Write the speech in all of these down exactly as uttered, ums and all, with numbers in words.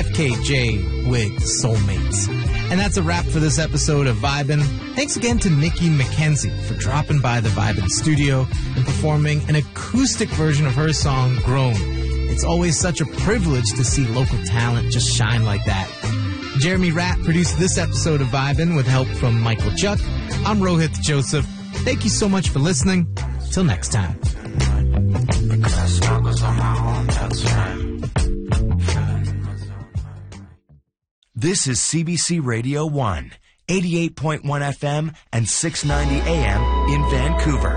F K J with Soulmates. And that's a wrap for this episode of Vibin'. Thanks again to Nikki McKenzie for dropping by the Vibin' studio and performing an acoustic version of her song, Grown. It's always such a privilege to see local talent just shine like that. Jeremy Ratt produced this episode of Vibin' with help from Michael Chuck. I'm Rohit Joseph. Thank you so much for listening. Till next time. This is C B C Radio one, eighty-eight point one F M and six ninety A M in Vancouver.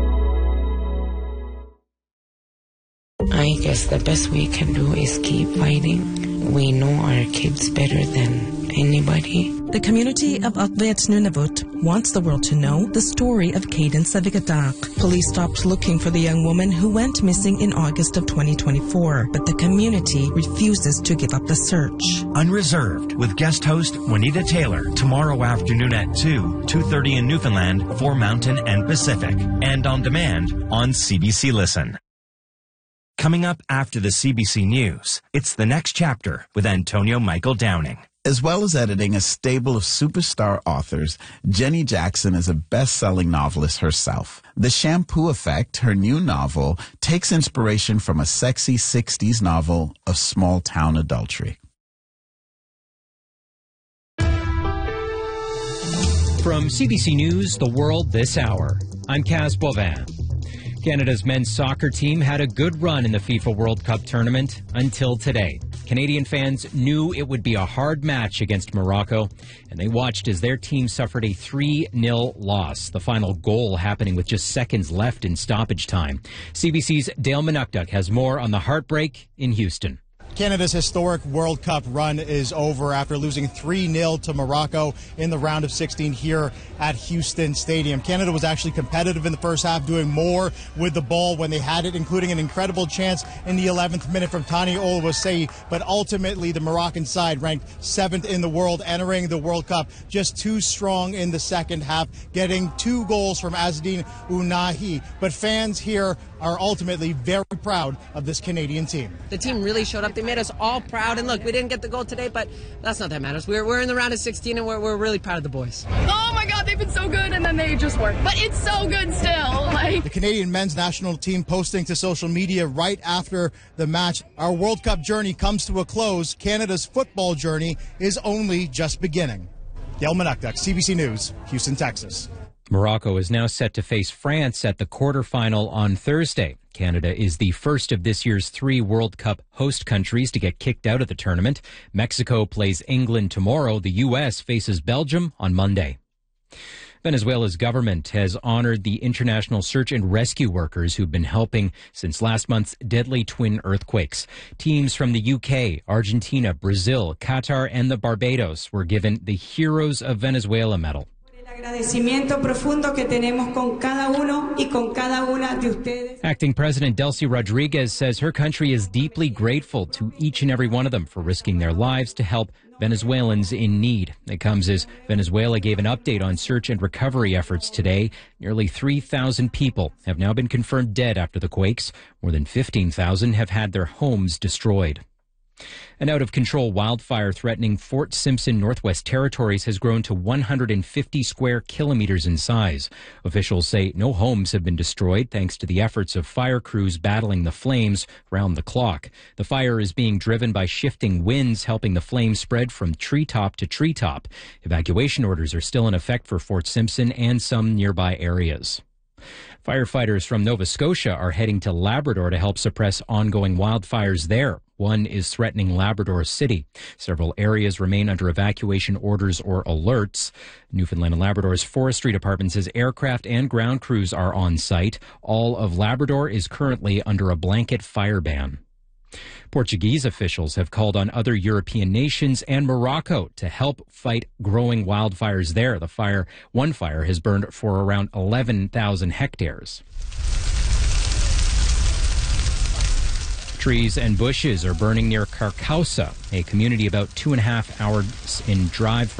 I guess the best we can do is keep fighting. We know our kids better than anybody. The community of Akvet Nunavut wants the world to know the story of Caden Savigadak. Police stopped looking for the young woman who went missing in August of twenty twenty-four, but the community refuses to give up the search. Unreserved with guest host Juanita Taylor tomorrow afternoon at two, two thirty in Newfoundland for Mountain and Pacific, and on demand on C B C Listen. Coming up after the C B C News, it's The Next Chapter with Antonio Michael Downing. As well as editing a stable of superstar authors, Jenny Jackson is a best-selling novelist herself. The Shampoo Effect, her new novel, takes inspiration from a sexy sixties novel of small-town adultery. From C B C News, The World This Hour, I'm Kaz Boivin. Canada's men's soccer team had a good run in the FIFA World Cup tournament until today. Canadian fans knew it would be a hard match against Morocco, and they watched as their team suffered a three nil loss, the final goal happening with just seconds left in stoppage time. C B C's Dale Manukduk has more on the heartbreak in Houston. Canada's historic World Cup run is over after losing three nil to Morocco in the round of sixteen here at Houston Stadium. Canada was actually competitive in the first half, doing more with the ball when they had it, including an incredible chance in the eleventh minute from Tani Oluwaseyi. But ultimately, the Moroccan side ranked seventh in the world, entering the World Cup just too strong in the second half, getting two goals from Azzedine Ounahi. But fans here are ultimately very proud of this Canadian team. The team really showed up. They made us all proud. And look, we didn't get the goal today, but that's not that matters. We're, we're in the round of sixteen, and we're, we're really proud of the boys. Oh my God, they've been so good, and then they just weren't. But it's so good still. Like the Canadian men's national team posting to social media right after the match, our World Cup journey comes to a close. Canada's football journey is only just beginning. Dale Manukduk, C B C News, Houston, Texas. Morocco is now set to face France at the quarterfinal on Thursday. Canada is the first of this year's three World Cup host countries to get kicked out of the tournament. Mexico plays England tomorrow. The U S faces Belgium on Monday. Venezuela's government has honored the international search and rescue workers who've been helping since last month's deadly twin earthquakes. Teams from the U K, Argentina, Brazil, Qatar, and the Barbados were given the Heroes of Venezuela medal. Acting President Delcy Rodriguez says her country is deeply grateful to each and every one of them for risking their lives to help Venezuelans in need. It comes as Venezuela gave an update on search and recovery efforts today. Nearly three thousand people have now been confirmed dead after the quakes. More than fifteen thousand have had their homes destroyed. An out-of-control wildfire threatening Fort Simpson, Northwest Territories has grown to one hundred fifty square kilometers in size. Officials say no homes have been destroyed thanks to the efforts of fire crews battling the flames round the clock. The fire is being driven by shifting winds, helping the flames spread from treetop to treetop. Evacuation orders are still in effect for Fort Simpson and some nearby areas. Firefighters from Nova Scotia are heading to Labrador to help suppress ongoing wildfires there. One is threatening Labrador City. Several areas remain under evacuation orders or alerts. Newfoundland and Labrador's forestry department says aircraft and ground crews are on site. All of Labrador is currently under a blanket fire ban. Portuguese officials have called on other European nations and Morocco to help fight growing wildfires there. The fire, one fire has burned for around eleven thousand hectares. Trees and bushes are burning near Carcausa, a community about two and a half hours in drive